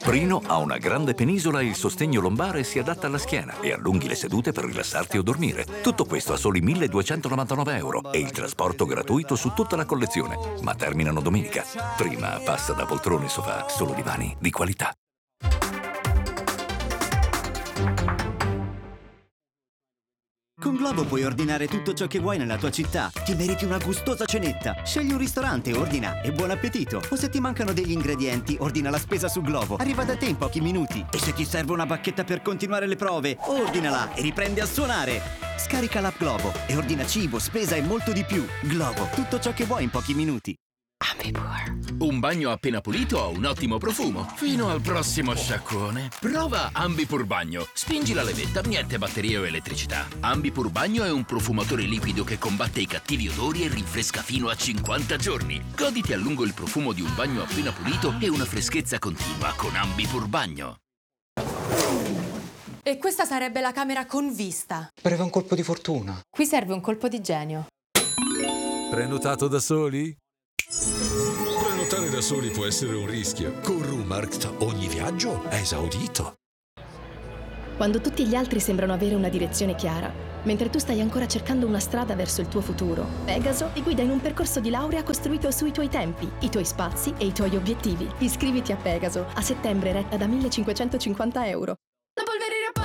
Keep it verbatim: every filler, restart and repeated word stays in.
Prino ha una grande penisola e il sostegno lombare si adatta alla schiena e allunghi le sedute per rilassarti o dormire. Tutto questo a soli milleduecentonovantanove euro e il trasporto gratuito su tutta la collezione. Ma terminano domenica. Prima passa da poltrone e sofà, solo divani di qualità. Con Globo puoi ordinare tutto ciò che vuoi nella tua città. Ti meriti una gustosa cenetta. Scegli un ristorante, ordina e buon appetito. O se ti mancano degli ingredienti, ordina la spesa su Globo. Arriva da te in pochi minuti. E se ti serve una bacchetta per continuare le prove, ordinala e riprendi a suonare. Scarica l'app Globo e ordina cibo, spesa e molto di più. Globo, tutto ciò che vuoi in pochi minuti. Ambipur. Un bagno appena pulito ha un ottimo profumo. Fino al prossimo sciacquone. Prova Ambipur Bagno. Spingi la levetta, niente batterie o elettricità. Ambipur Bagno è un profumatore liquido che combatte i cattivi odori e rinfresca fino a cinquanta giorni. Goditi a lungo il profumo di un bagno appena pulito e una freschezza continua con Ambipur Bagno. E questa sarebbe la camera con vista. Preve un colpo di fortuna. Qui serve un colpo di genio. Prenotato da soli? Prenotare da soli può essere un rischio. Con Rumarkt ogni viaggio è esaudito. Quando tutti gli altri sembrano avere una direzione chiara, mentre tu stai ancora cercando una strada verso il tuo futuro, Pegaso ti guida in un percorso di laurea costruito sui tuoi tempi, i tuoi spazi e i tuoi obiettivi. Iscriviti a Pegaso, a settembre retta da millecinquecentocinquanta euro.